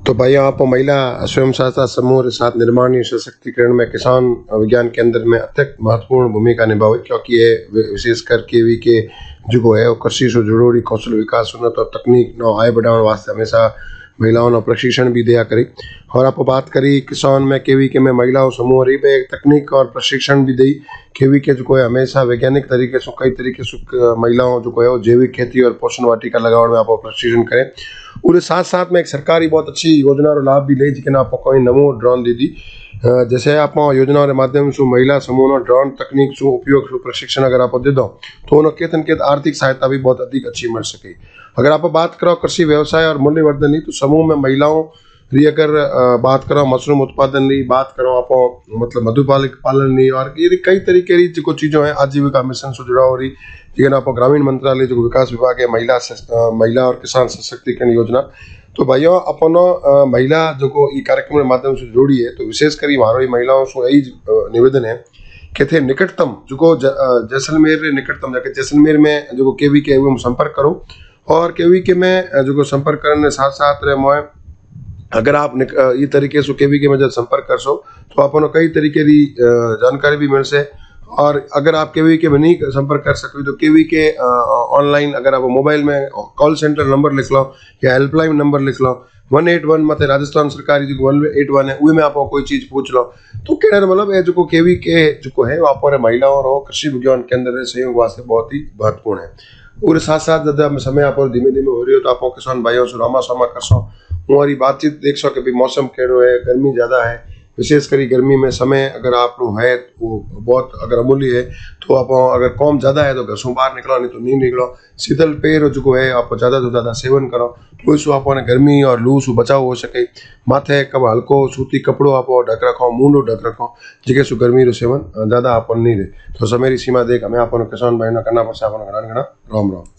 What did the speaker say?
तो भाइयों, आप महिला स्वयं सहायता समूह के साथ निर्माण सशक्तिकरण में किसान विज्ञान केंद्र में अत्यंत महत्वपूर्ण भूमिका निभावे, क्योंकि ये विशेषकर केवी के जो है कृषि से जुड़ी कौशल विकास उन्नत और तकनीक नो आय बढ़ाने वास्ते हमेशा महिलाओं ने प्रशिक्षण भी दिया करी। और आप बात करी किसान में केवी के में महिलाओं समूह रही पे तकनीक और प्रशिक्षण भी दी। केवी के जो है हमेशा वैज्ञानिक तरीके से कई तरीके से महिलाओं जो है जैविक खेती और पोषण वाटिका लगाने में आप प्रशिक्षण करें। और साथ साथ में एक सरकारी बहुत अच्छी योजना और लाभ भी ले, जिसके आप कोई नमो ड्रोन दी दी। जैसे आप योजना के माध्यम से महिला समूह ड्रोन तकनीक से उपयोग से प्रशिक्षण अगर आप दे दो तो उन्हें केतन केत आर्थिक सहायता भी बहुत अधिक अच्छी मिल सके। अगर आप बात करो कृषि व्यवसाय और मूल्यवर्धन की, तो समूह में महिलाओं री अगर बात करो मशरूम उत्पादन की बात करो, आप मतलब मधुपालिक पालन की, और ये कई तरीके की जो चीज़ों हैं आजीविका मिशन से जुड़ा हो रही, जिन आप ग्रामीण मंत्रालय जो विकास विभाग है महिला और किसान सशक्तिकरण योजना। तो भाइयों अपन महिला जो ये कार्यक्रम के माध्यम से जोड़ी है, तो विशेषकर हमारे महिलाओं से यही निवेदन है कि थे निकटतम जो जैसलमेर निकटतम जाके जैसलमेर में जो केवी के संपर्क करो, और केवी के में जो संपर्क करने साथ साथ रहे अगर आप ये तरीके से केवी के में जब संपर्क कर सो तो आप कई तरीके की जानकारी भी मिल से। और अगर आप केवी के में नहीं संपर्क कर सको तो केवी के ऑनलाइन अगर आप मोबाइल में कॉल सेंटर नंबर लिख लो या हेल्पलाइन नंबर लिख लो 181 मत राजस्थान सरकारी जो 181 है उनमें आप कोई चीज पूछ लो। तो कहने मतलब है जो केवी के जो है आप महिलाओं और कृषि विज्ञान केंद्र सहयोग वास्ते बहुत ही महत्वपूर्ण है। और साथ साथ जब समय आप धीमे धीमे हो रही हो तो आप किसान भाइयों से रामा सामा कर सो, हमारी बातचीत देख सो कि भाई मौसम केड़ो है, गर्मी ज़्यादा है, विशेषकर गर्मी में समय अगर आप है वो बहुत अगर अमूल्य है, तो आप अगर कम ज़्यादा है तो घर से बाहर निकलो, नहीं तो नहीं निकलो। शीतल पेय जो है आप ज़्यादा से ज़्यादा सेवन करो, तो इससे आपने गर्मी और लू से बचाव हो सके। माथे कब हल्को सूती कपड़ो आप ढक रखो, मुंडो ढक रखो, जिके से गर्मी रो सेवन ज़्यादा अपन नहीं रहे। तो समय सीमा देख हमें अपन किसान भाई करना पड़ता है, अपन घना घना राम राम।